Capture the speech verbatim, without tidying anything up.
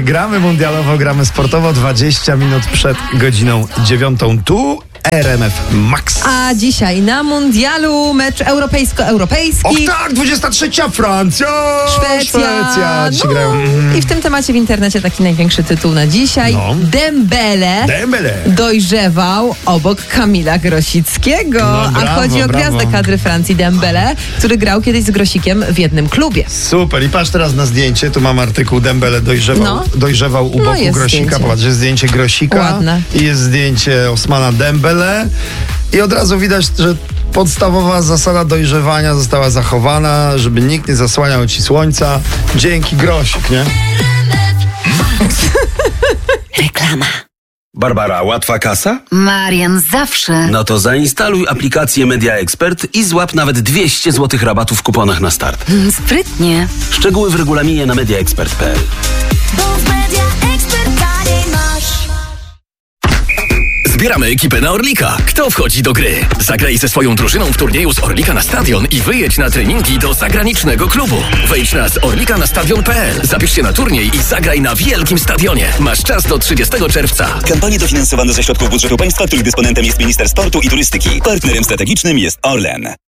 Gramy mundialowo, gramy sportowo, dwadzieścia minut przed godziną dziewiątą. Tu R M F Max. A dzisiaj na mundialu mecz europejsko-europejski. Och tak, dwudziesta trzecia Francja, Szwecja. Szwecja. Dzisiaj No, grają. I w tym temacie w internecie taki największy tytuł na dzisiaj. No. Dembele, Dembele. dojrzewał obok Kamila Grosickiego. No, A brawo, chodzi o brawo. gwiazdę kadry Francji Dembele, który grał kiedyś z Grosikiem w jednym klubie. Super. I patrz teraz na zdjęcie. Tu mam artykuł Dembele dojrzewał, No. dojrzewał u No, boku jest Grosika. zdjęcie. Popatrz, jest zdjęcie Grosika. Ładne. I jest zdjęcie Osmana Dembele. I od razu widać, że podstawowa zasada dojrzewania została zachowana, żeby nikt nie zasłaniał ci słońca. Dzięki Grosik, nie? Reklama. Barbara, łatwa kasa? Marian, zawsze. No to zainstaluj aplikację Media Expert i złap nawet dwieście złotych rabatu w kuponach na start. Mm, Sprytnie. Szczegóły w regulaminie na mediaexpert kropka p l. Bo w Media Expert taniej masz. Zbieramy ekipę na Orlika. Kto wchodzi do gry? Zagraj ze swoją drużyną w turnieju z Orlika na stadion i wyjedź na treningi do zagranicznego klubu. Wejdź na z orlika na stadion kropka p l. Zapisz się na turniej i zagraj na wielkim stadionie. Masz czas do trzydziestego czerwca. Kampanie dofinansowane ze środków budżetu państwa, których dysponentem jest Minister Sportu i Turystyki. Partnerem strategicznym jest Orlen.